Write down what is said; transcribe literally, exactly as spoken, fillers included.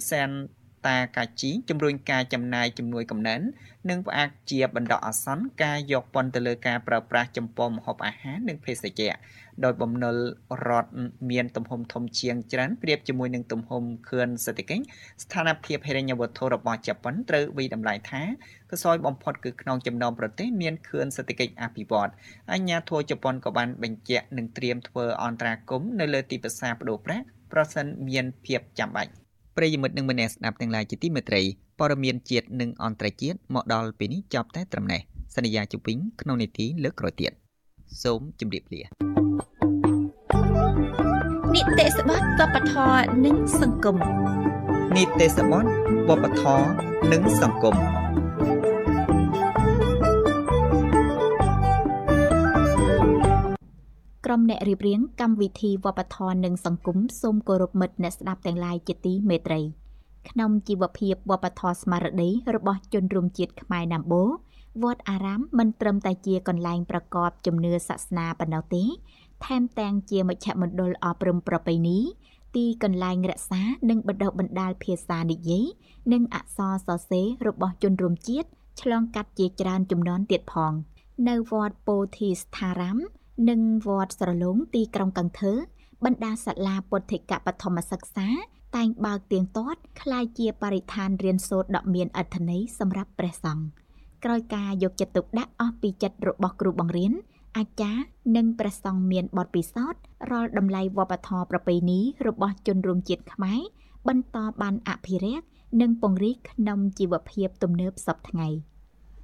សានតាកាជីជំរុញការចំណាយជំនួយកំណើននិងផ្អាកជាបណ្ដោះអាសន្នការយកពន្ធទៅលើការប្រើប្រាស់ចំពោះម្ហូបអាហារនិងភេសជ្ជៈដោយបំណុលរដ្ឋមានទំហំធំជាងច្រើនប្រៀបជាមួយនឹងទំហំខឿនសេដ្ឋកិច្ចស្ថានភាពហិរញ្ញវត្ថុរបស់ជប៉ុនត្រូវវិតម្លៃថាខ្សោយបំផុតគឺក្នុងចំណោមប្រទេសមានខឿនសេដ្ឋកិច្ចអភិវឌ្ឍអាជ្ញាធរជប៉ុនក៏បានបញ្ជាក់នឹងត្រៀមធ្វើអន្តរាគមន៍នៅលើទីផ្សារប្តូរប្រាក់ប្រសិនមានភាពចាំបាច់ប្រិយមិត្តនិងមនស្សស្ដាប់ទាំងឡាយជាទីមេត្រីព័ត៌មានជាតិនិងអន្តរជាតិមកដល់ពេលនេះចប់តែត្រឹមនេះសន្យាជុំវិញក្នុងនីតិលើកក្រោយទៀតសូមជម្រាបលានីតិសបត់វប្បធម៌និងសង្គមនីតិសបត់វប្បធម៌និងសង្គមក្រុមអ្នករៀបរៀងកម្មវិធីវប្បធម៌និងសង្គមសូមគោរពមិត្តអ្នកស្ដាប់ទាំងឡាយជាទីមេត្រីក្នុងជីវភាពវប្បធម៌ស្មារតីរបស់ជនរួមជាតិខ្មែរណាំបូវត្តអារាមមិនត្រឹមតែជាកន្លែងប្រកបជំនឿសាសនាប៉ុណ្ណោះទេថែមទាំងជាមជ្ឈមណ្ឌលអប់រំប្រពៃណីទីកន្លែងរក្សានិងបណ្ដុះបណ្ដាលភាសានិយាយនិងអក្សរសរសេររបស់ជនរួមជាតិឆ្លងកាត់ជាច្រើនជំនាន់ទៀតផងនៅវត្តពោធិស្ថារាមនិងវត្តស្រឡូងទីក្រុងកន្ធើបណ្ដាសាលាពុទ្ធិកបឋមសិក្សាតែងបើកទៀងទាត់คล้ายជាបរិស្ថានរៀនសូត្រដ៏មានអត្ថន័យសម្រាប់ព្រះសង្ឃក្រោយការយកចិត្តទុកដាក់អស់ពីចិត្តរបស់គ្រូបង្រៀនអាចារ្យនិងព្រះសង្ឃមានបទពិសោធន៍រាល់តម្លៃវប្បធម៌ប្រពៃណីរបស់ជនរួមជាតិខ្មែរបន្តបានអភិរក្សនិងពង្រីកក្នុងជីវភាពទំនើបសព្វថ្ងៃ